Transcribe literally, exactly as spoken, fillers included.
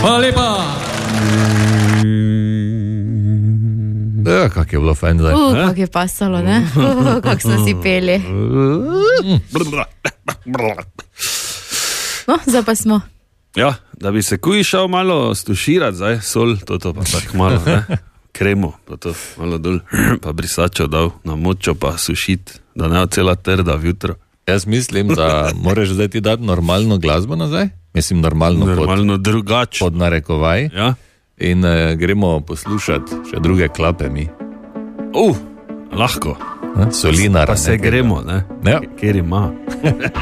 Hvala lepa. Ja, kak je bilo fajn zdaj. Uh, kak je pasalo, ne? Uh, kak smo si peli. No, zdaj pa smo. Ja, da bi se kuj šel malo stuširati, zdaj sol, toto pa tako malo, ne? Kremo, pa to malo dol, pa brisačo dal na močo, pa sušit, da ne cela trda vjutro. Jaz mislim, da moraš zdaj ti dati normalno glasbo nazaj. Mislim, normalno, normalno pod, drugač. Pod narekovaj. Ja. In uh, gremo poslušati še druge klape mi. Uh, lahko. Solinar. Pa se nekega. gremo, ne? Ja. Kjer ima.